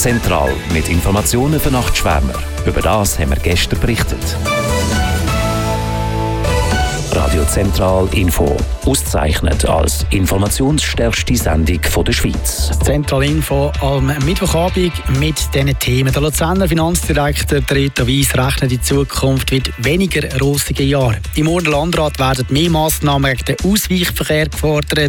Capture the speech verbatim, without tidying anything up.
Zentral mit Informationen für Nachtschwärmer. Über das haben wir gestern berichtet. Radio Zentral Info, ausgezeichnet als informationsstärkste Sendung der Schweiz. Zentral Info am Mittwochabend mit diesen Themen. Der Luzerner Finanzdirektor Reto Weiss rechnet in Zukunft mit weniger rosigen Jahren. Im Urner Landrat werden mehr Massnahmen gegen den Ausweichverkehr gefordert.